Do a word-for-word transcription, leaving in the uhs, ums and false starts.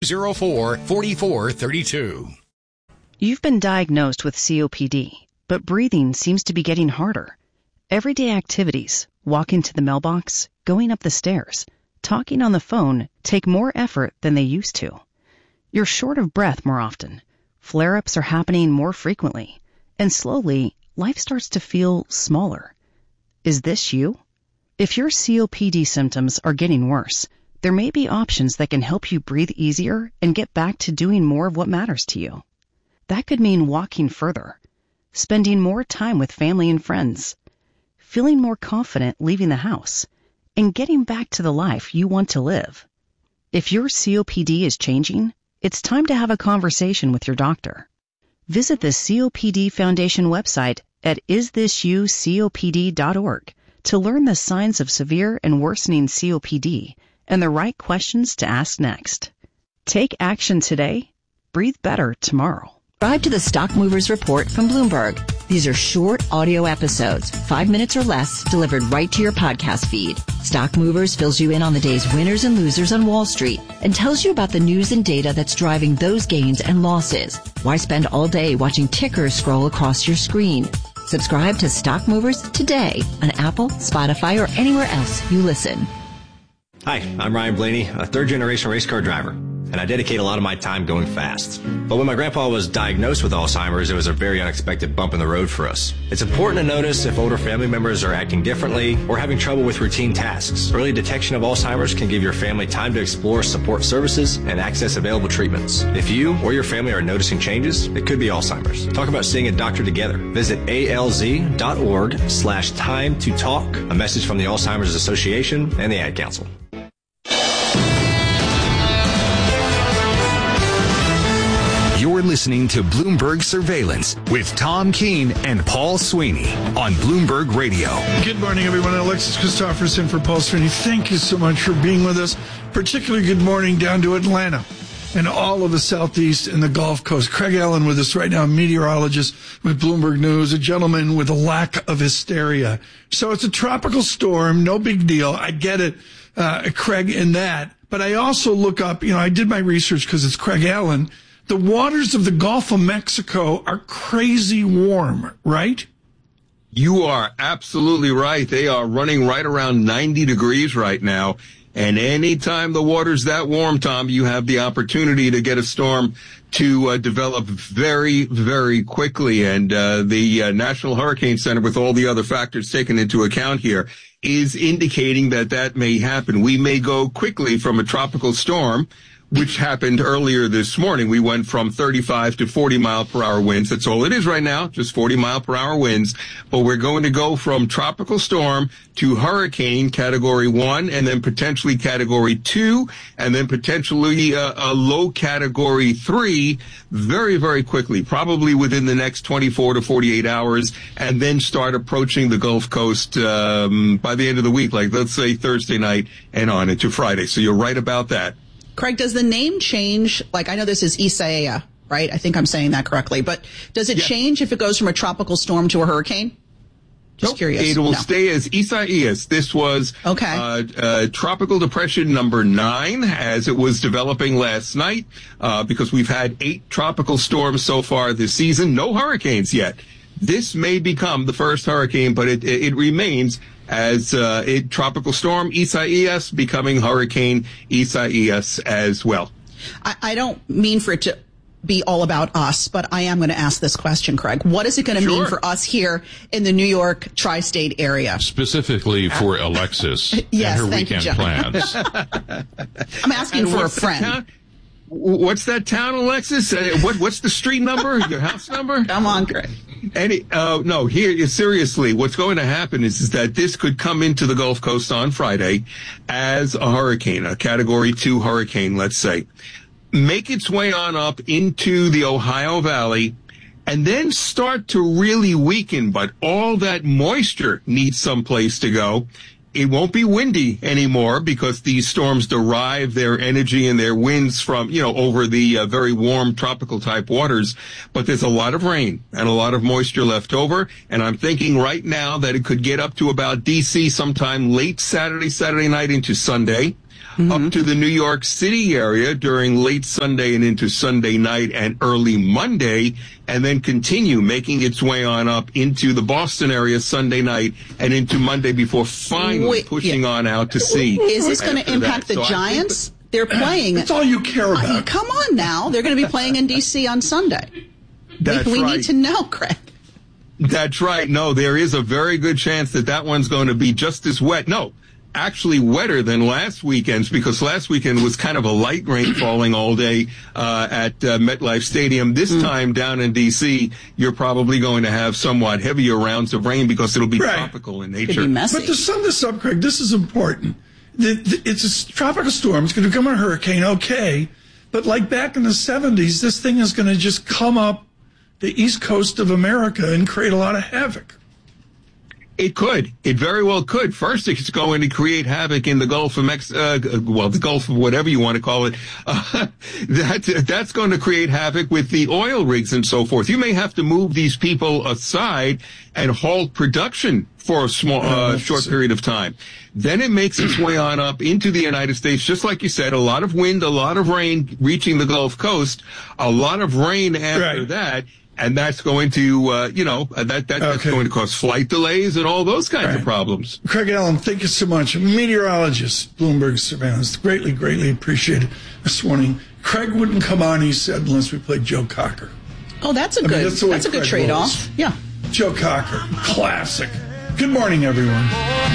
zero four, four four three two. You've been diagnosed with C O P D, but breathing seems to be getting harder. Everyday activities, walking to the mailbox, going up the stairs, talking on the phone take more effort than they used to. You're short of breath more often. Flare-ups are happening more frequently. And slowly, life starts to feel smaller. Is this you? If your C O P D symptoms are getting worse, there may be options that can help you breathe easier and get back to doing more of what matters to you. That could mean walking further, spending more time with family and friends, feeling more confident leaving the house, and getting back to the life you want to live. If your C O P D is changing, it's time to have a conversation with your doctor. Visit the C O P D Foundation website at is this you C O P D dot org to learn the signs of severe and worsening C O P D and the right questions to ask next. Take action today. Breathe better tomorrow. Subscribe to the Stock Movers Report from Bloomberg. These are short audio episodes, five minutes or less, delivered right to your podcast feed. Stock Movers fills you in on the day's winners and losers on Wall Street and tells you about the news and data that's driving those gains and losses. Why spend all day watching tickers scroll across your screen? Subscribe to Stock Movers today on Apple, Spotify, or anywhere else you listen. Hi, I'm Ryan Blaney, a third-generation race car driver, and I dedicate a lot of my time going fast. But when my grandpa was diagnosed with Alzheimer's, it was a very unexpected bump in the road for us. It's important to notice if older family members are acting differently or having trouble with routine tasks. Early detection of Alzheimer's can give your family time to explore support services and access available treatments. If you or your family are noticing changes, it could be Alzheimer's. Talk about seeing a doctor together. Visit alz.org slash time to talk. A message from the Alzheimer's Association and the Ad Council. You're listening to Bloomberg Surveillance with Tom Keene and Paul Sweeney on Bloomberg Radio. Good morning, everyone. Alexis Christopherson for Paul Sweeney. Thank you so much for being with us. Particularly good morning down to Atlanta and all of the Southeast and the Gulf Coast. Craig Allen with us right now, meteorologist with Bloomberg News, a gentleman with a lack of hysteria. So it's a tropical storm, no big deal. I get it, uh, Craig, in that. But I also look up, you know, I did my research because it's Craig Allen. The waters of the Gulf of Mexico are crazy warm, right? You are absolutely right. They are running right around ninety degrees right now. And anytime the water's that warm, Tom, you have the opportunity to get a storm to uh, develop very, very quickly. And uh, the uh, National Hurricane Center, with all the other factors taken into account here, is indicating that that may happen. We may go quickly from a tropical storm, which happened earlier this morning. We went from thirty-five to forty mile per hour winds. That's all it is right now, just forty mile per hour winds. But we're going to go from tropical storm to hurricane category one, and then potentially category two, and then potentially a, a low category three very, very quickly, probably within the next twenty-four to forty-eight hours, and then start approaching the Gulf Coast um, by the end of the week, like let's say Thursday night and on into Friday. So you're right about that. Craig, does the name change? Like, I know this is Isaiah, right? I think I'm saying that correctly. But does it yeah. change if it goes from a tropical storm to a hurricane? Just nope. curious. It will no. stay as Isaias. This was okay. uh, uh, tropical depression number nine as it was developing last night, uh, because we've had eight tropical storms so far this season. No hurricanes yet. This may become the first hurricane, but it, it, it remains as uh, a tropical storm Isaias becoming Hurricane Isaias as well. I, I don't mean for it to be all about us, but I am going to ask this question, Craig. What is it going to sure. mean for us here in the New York tri-state area? Specifically for Alexis yes, and her thank weekend you, plans. I'm asking and for a friend. Town? What's that town, Alexis? Uh, what, what's the street number? Your house number? Come on, Craig. Any, uh, no, here, seriously, what's going to happen is, is that this could come into the Gulf Coast on Friday as a hurricane, a category two hurricane, let's say, make its way on up into the Ohio Valley and then start to really weaken. But all that moisture needs someplace to go. It won't be windy anymore because these storms derive their energy and their winds from, you know, over the uh, very warm tropical type waters. But there's a lot of rain and a lot of moisture left over. And I'm thinking right now that it could get up to about D C sometime late Saturday, Saturday night into Sunday. mm-hmm. up to the New York City area during late Sunday and into Sunday night and early Monday, and then continue making its way on up into the Boston area Sunday night and into Monday before finally Wait, pushing yeah. on out to sea. Is this going to impact that. the so Giants? They're playing. That's all you care about. Uh, come on now. They're going to be playing in D C on Sunday. That's we, we right. need to know, Craig. That's right. No, there is a very good chance that that one's going to be just as wet. No, actually wetter than last weekend's, because last weekend was kind of a light rain falling all day uh, at uh, MetLife Stadium. This mm. time down in D C, you're probably going to have somewhat heavier rounds of rain because it'll be right. tropical in nature. Could be messy. But to sum this up, Craig, this is important. The, the, it's a tropical storm. It's going to become a hurricane, okay. But like back in the seventies, this thing is going to just come up the east coast of America and create a lot of havoc. It could. It very well could. First, it's going to create havoc in the Gulf of Mex, uh, well, the Gulf of whatever you want to call it. Uh, that, that's going to create havoc with the oil rigs and so forth. You may have to move these people aside and halt production for a small, uh, short period of time. Then it makes its way on up into the United States, just like you said, a lot of wind, a lot of rain reaching the Gulf Coast, a lot of rain after right. that. And that's going to, uh, you know, that, that that's okay. going to cause flight delays and all those kinds right. of problems. Craig Allen, thank you so much. Meteorologist, Bloomberg Surveillance. Greatly, greatly appreciated this morning. Craig wouldn't come on, he said, unless we played Joe Cocker. Oh, that's a I good, mean, that's, that's a good trade-off. Yeah. Joe Cocker, classic. Good morning, everyone.